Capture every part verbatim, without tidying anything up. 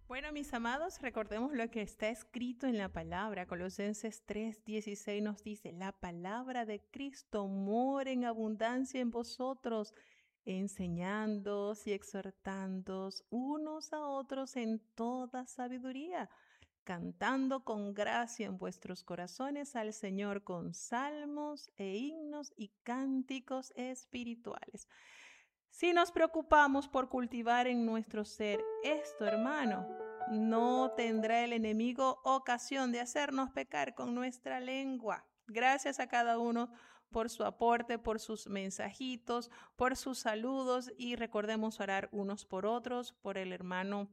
Bueno, mis amados, recordemos lo que está escrito en la palabra. Colosenses tres dieciséis nos dice, la palabra de Cristo mora en abundancia en vosotros, enseñándoos y exhortándoos unos a otros en toda sabiduría, cantando con gracia en vuestros corazones al Señor con salmos e himnos y cánticos espirituales. Si nos preocupamos por cultivar en nuestro ser esto, hermano, no tendrá el enemigo ocasión de hacernos pecar con nuestra lengua. Gracias a cada uno por su aporte, por sus mensajitos, por sus saludos y recordemos orar unos por otros, por el hermano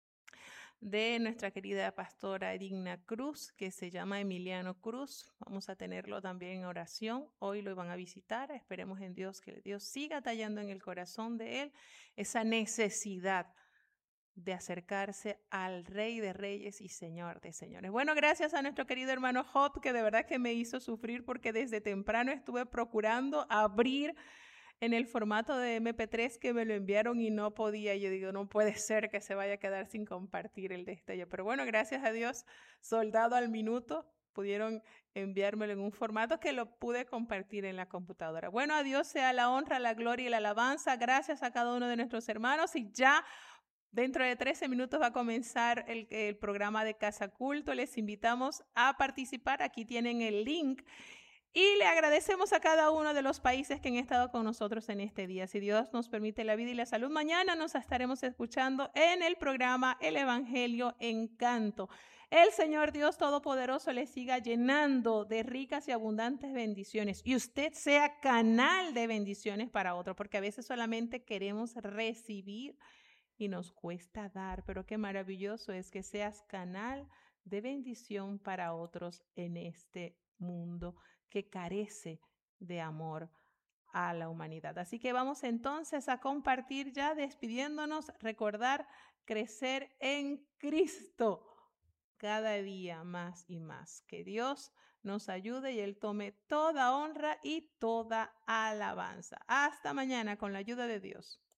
de nuestra querida pastora Digna Cruz, que se llama Emiliano Cruz. Vamos a tenerlo también en oración. Hoy lo van a visitar. Esperemos en Dios que Dios siga tallando en el corazón de él esa necesidad de acercarse al Rey de Reyes y Señor de Señores. Bueno, gracias a nuestro querido hermano Job, que de verdad que me hizo sufrir porque desde temprano estuve procurando abrir en el formato de eme pe tres que me lo enviaron y no podía. Yo digo, no puede ser que se vaya a quedar sin compartir el destello. Pero bueno, gracias a Dios, soldado al minuto, pudieron enviármelo en un formato que lo pude compartir en la computadora. Bueno, a Dios sea la honra, la gloria y la alabanza. Gracias a cada uno de nuestros hermanos y ya dentro de trece minutos va a comenzar el, el programa de Casa Culto. Les invitamos a participar. Aquí tienen el link. Y le agradecemos a cada uno de los países que han estado con nosotros en este día. Si Dios nos permite la vida y la salud, mañana nos estaremos escuchando en el programa El Evangelio en Canto. El Señor Dios Todopoderoso le siga llenando de ricas y abundantes bendiciones. Y usted sea canal de bendiciones para otro, porque a veces solamente queremos recibir y nos cuesta dar. Pero qué maravilloso es que seas canal de bendición para otros en este mundo que carece de amor a la humanidad. Así que vamos entonces a compartir ya despidiéndonos, recordar crecer en Cristo cada día más y más. Que Dios nos ayude y Él tome toda honra y toda alabanza. Hasta mañana con la ayuda de Dios.